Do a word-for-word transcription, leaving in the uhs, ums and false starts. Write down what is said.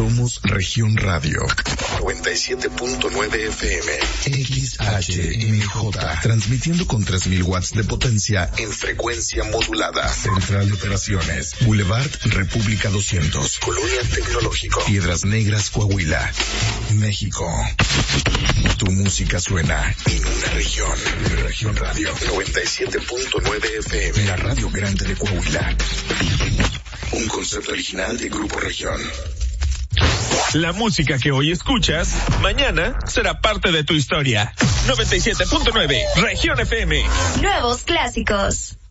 Somos Región Radio. noventa y siete punto nueve F M. X H M J. Transmitiendo con tres mil watts de potencia en frecuencia modulada. Central de Operaciones. Boulevard República doscientos. Colonia Tecnológico. Piedras Negras, Coahuila. México. Tu música suena en una región. Región Radio. noventa y siete punto nueve F M. La radio grande de Coahuila. Un concepto original de Grupo Región. La música que hoy escuchas, mañana será parte de tu historia. noventa y siete punto nueve, Región F M. Nuevos clásicos.